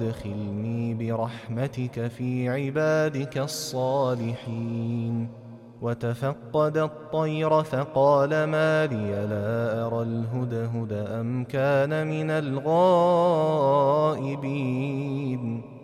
وادخلني برحمتك في عبادك الصالحين. وتفقد الطير فقال ما لي لا أرى الهدهد أم كان من الغائبين.